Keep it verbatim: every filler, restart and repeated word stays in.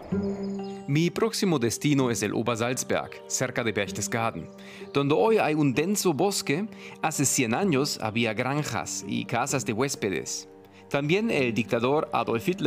Mi próximo destino es el Obersalzberg, cerca de Berchtesgaden, donde hoy hay un denso bosque. Hace cien años había granjas y casas de huéspedes. También el dictador Adolf Hitler